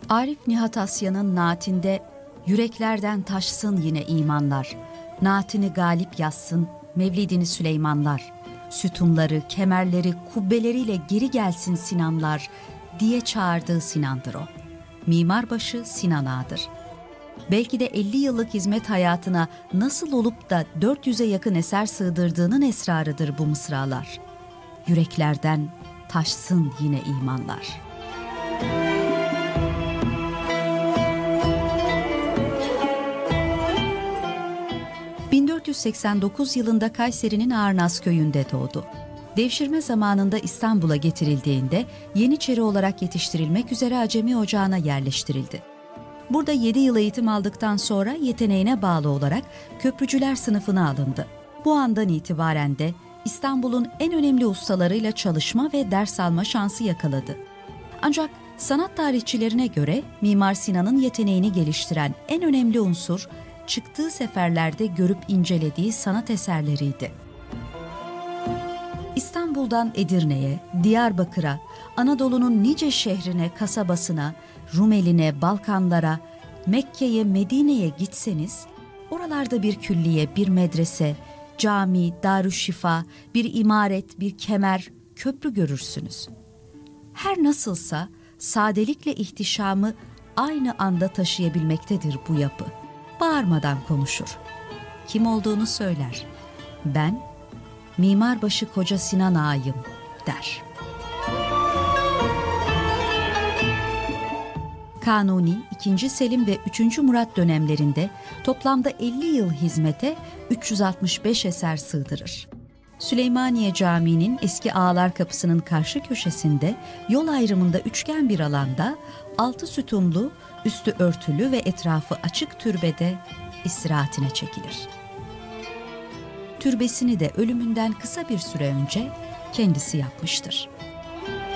Arif Nihat Asya'nın naatinde yüreklerden taşsın yine imanlar, naatini galip yazsın Mevlidini Süleymanlar, sütunları, kemerleri, kubbeleriyle geri gelsin Sinanlar diye çağırdığı Sinan'dır o. Mimarbaşı Sinan Ağa'dır. Belki de 50 yıllık hizmet hayatına nasıl olup da 400'e yakın eser sığdırdığının esrarıdır bu mısralar. Yüreklerden taşsın yine imanlar. ...1489 yılında Kayseri'nin Ağırnaz köyünde doğdu. Devşirme zamanında İstanbul'a getirildiğinde Yeniçeri olarak yetiştirilmek üzere Acemi Ocağı'na yerleştirildi. Burada 7 yıl eğitim aldıktan sonra yeteneğine bağlı olarak köprücüler sınıfına alındı. Bu andan itibaren de İstanbul'un en önemli ustalarıyla çalışma ve ders alma şansı yakaladı. Ancak sanat tarihçilerine göre Mimar Sinan'ın yeteneğini geliştiren en önemli unsur, çıktığı seferlerde görüp incelediği sanat eserleriydi. İstanbul'dan Edirne'ye, Diyarbakır'a, Anadolu'nun nice şehrine, kasabasına, Rumeli'ne, Balkanlara, Mekke'ye, Medine'ye gitseniz, oralarda bir külliye, bir medrese, cami, darüşşifa, bir imaret, bir kemer, köprü görürsünüz. Her nasılsa sadelikle ihtişamı aynı anda taşıyabilmektedir bu yapı. Bağırmadan konuşur. Kim olduğunu söyler. Ben Mimarbaşı Koca Sinan Ağa'yım der. Kanuni, 2. Selim ve 3. Murat dönemlerinde toplamda 50 yıl hizmete 365 eser sığdırır. Süleymaniye Camii'nin eski Ağalar Kapısı'nın karşı köşesinde yol ayrımında üçgen bir alanda 6 sütunlu, üstü örtülü ve etrafı açık türbede istirahatine çekilir. Türbesini de ölümünden kısa bir süre önce kendisi yapmıştır.